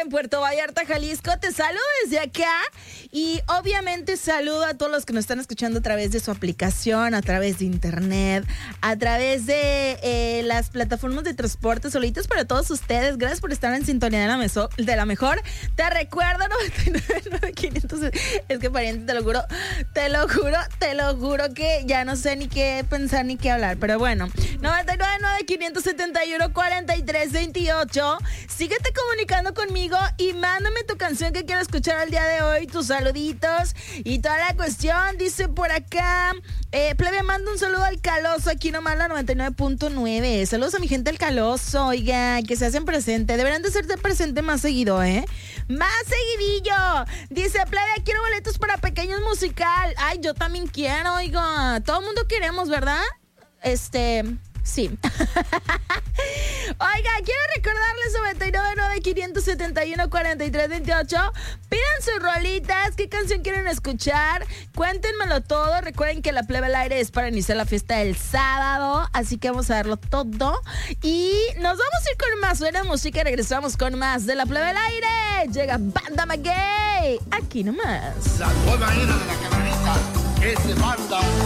en Puerto Vallarta, Jalisco. Te saludo desde acá y obviamente saludo a todos los que nos están escuchando a través de su aplicación, a través de internet, a través de las plataformas de transporte solitos para todos ustedes. Gracias por estar en sintonía de la mejor. Te recuerdo 99.500. Es que pariente, te lo juro que ya no sé ni qué pensar ni qué hablar. Pero bueno, 99.571.4328. Síguete comunicando conmigo y mándame tu canción que quiero escuchar al día de hoy, tus saluditos y toda la cuestión. Dice por acá, plebe, manda un saludo al Caloso, aquí nomás la 99.9. Saludos a mi gente del Caloso, oiga, que se hacen presente. Deberán de hacerte presente más seguido, más seguidillo. Dice, plebe, quiero boletos para Pequeños Musical. Ay, yo también quiero, oiga. Todo el mundo queremos, ¿verdad? Sí. Oiga, quiero recordarles 99.571.4328. Pidan sus rolitas, qué canción quieren escuchar, cuéntenmelo todo. Recuerden que la plebe al aire es para iniciar la fiesta del sábado, así que vamos a darlo todo. Y nos vamos a ir con más buena música y regresamos con más de la plebe al aire. Llega Banda Maguey, aquí nomás. La nueva era de la camarita es de Banda